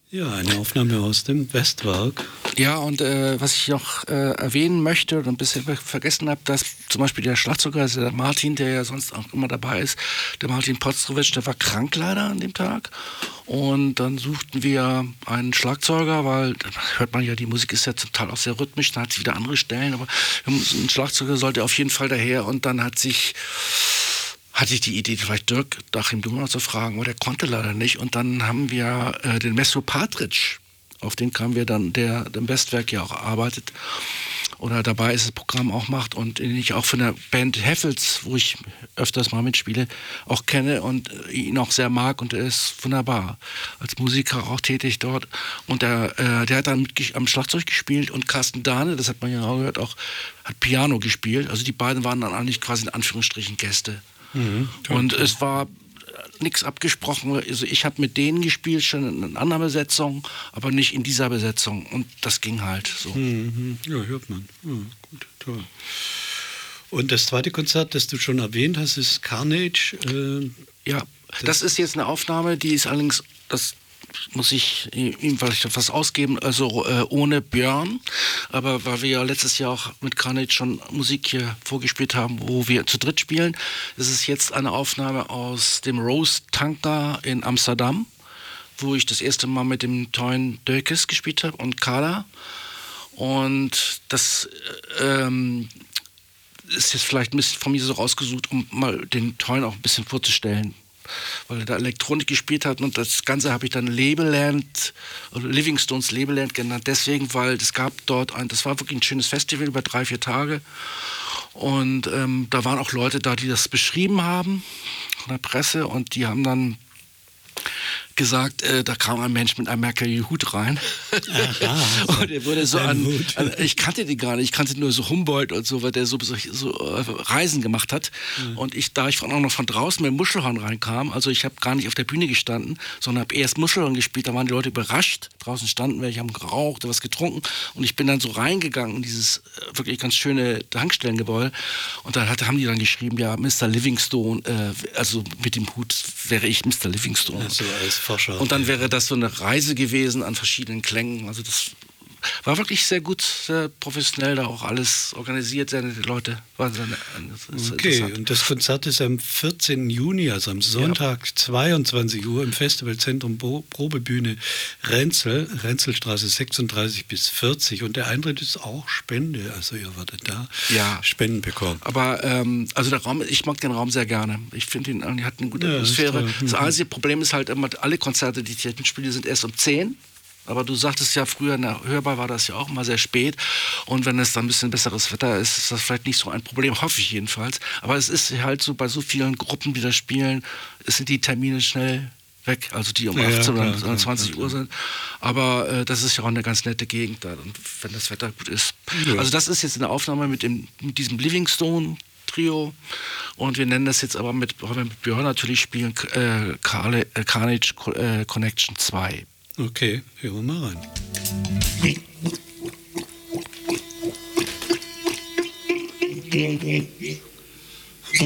Ja, eine Aufnahme aus dem Westwerk. Ja, und was ich noch erwähnen möchte und ein bisschen vergessen habe, dass zum Beispiel der Schlagzeuger, also der Martin, der ja sonst auch immer dabei ist, der Martin Potzrowitsch, der war krank leider an dem Tag. Und dann suchten wir einen Schlagzeuger, weil da hört man ja, die Musik ist ja zum Teil auch sehr rhythmisch, dann hat sie wieder andere Stellen, aber ein Schlagzeuger sollte auf jeden Fall daher. Und dann hatte ich die Idee, vielleicht Dirk Achim Dummer zu fragen, aber der konnte leider nicht. Und dann haben wir den Messo Partridge, auf den kamen wir dann, der im Westwerk ja auch arbeitet oder dabei ist, das Programm auch macht und den ich auch von der Band Heffels, wo ich öfters mal mitspiele, auch kenne und ihn auch sehr mag und er ist wunderbar. Als Musiker auch tätig dort. Und der hat dann am Schlagzeug gespielt und Carsten Dahne, das hat man ja auch gehört, auch hat Piano gespielt. Also die beiden waren dann eigentlich quasi in Anführungsstrichen Gäste. Und es war nichts abgesprochen. Also ich habe mit denen gespielt, schon in einer anderen Besetzung, aber nicht in dieser Besetzung. Und das ging halt so. Ja, hört man. Ja, gut, toll. Und das zweite Konzert, das du schon erwähnt hast, ist Carnage. Ja, das ist jetzt eine Aufnahme, die ist allerdings, das muss ich ihm vielleicht was ausgeben, also ohne Björn, aber weil wir ja letztes Jahr auch mit Carnage schon Musik hier vorgespielt haben, wo wir zu dritt spielen, das ist jetzt eine Aufnahme aus dem Rose Tanker in Amsterdam, wo ich das erste Mal mit dem Teun Dökes gespielt habe und Carla, und das ist jetzt vielleicht ein bisschen von mir so rausgesucht, um mal den Teun auch ein bisschen vorzustellen, weil er da Elektronik gespielt hat, und das Ganze habe ich dann Lebeland, oder Livingstones Lebeland genannt, deswegen, weil es gab dort das war wirklich ein schönes Festival über 3-4 Tage, und da waren auch Leute da, die das beschrieben haben von der Presse, und die haben dann gesagt, da kam ein Mensch mit einem Mercury-Hut rein. Aha, und er wurde so ich kannte den gar nicht, ich kannte nur so Humboldt und so, weil der so Reisen gemacht hat. Und da ich auch noch von draußen mit dem Muschelhorn reinkam, also ich habe gar nicht auf der Bühne gestanden, sondern habe erst Muschelhorn gespielt, da waren die Leute überrascht. Draußen standen welche, haben geraucht, was getrunken, und ich bin dann so reingegangen in dieses wirklich ganz schöne Tankstellengebäude, und dann haben die dann geschrieben, ja, Mr. Livingstone, also mit dem Hut wäre ich Mr. Livingstone. Also als Forscher. Und dann wäre das so eine Reise gewesen an verschiedenen Klängen. Also das war wirklich sehr gut, sehr professionell da auch alles organisiert. Seine Leute waren okay, und das Konzert ist am 14. Juni, also am Sonntag, 22 Uhr im Festivalzentrum Probebühne Renzelstraße 36 bis 40. Und der Eintritt ist auch Spende, also ihr werdet da Spenden bekommen. Aber also der Raum, ich mag den Raum sehr gerne. Ich finde ihn hat eine gute Atmosphäre. Das einzige Problem ist halt immer, alle Konzerte, die ich jetzt mitspiele, sind erst um 10. Aber du sagtest ja früher, Hörbar war das ja auch immer sehr spät. Und wenn es dann ein bisschen besseres Wetter ist, ist das vielleicht nicht so ein Problem, hoffe ich jedenfalls. Aber es ist halt so, bei so vielen Gruppen, die da spielen, sind die Termine schnell weg. Also die um 18 oder 20 Uhr sind. Aber das ist ja auch eine ganz nette Gegend da, und wenn das Wetter gut ist. Ja. Also das ist jetzt eine Aufnahme mit diesem Livingstone Trio, und wir nennen das jetzt aber mit Björn natürlich spielen Carnage Connection 2. Okay, hören wir mal rein.